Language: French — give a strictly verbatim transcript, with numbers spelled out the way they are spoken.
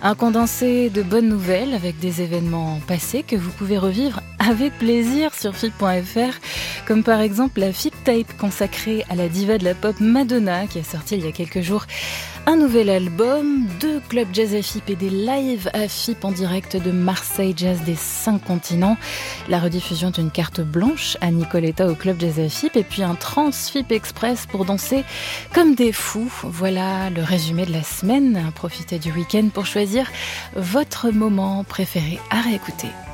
Un condensé de bonnes nouvelles avec des événements passés que vous pouvez revivre avec plaisir sur F I P point F R, comme par exemple la F I P Tape consacrée à la diva de la pop Madonna qui a sorti il y a quelques jours un nouvel album, deux clubs jazz à F I P et des lives à F I P en direct de Marseille Jazz des cinq continents, la rediffusion d'une carte blanche à Nicoletta au club jazz à F I P et puis un Trans F I P Express pour danser comme des fous. Voilà le résumé de la semaine. Profitez du week-end pour choisir votre moment préféré à réécouter.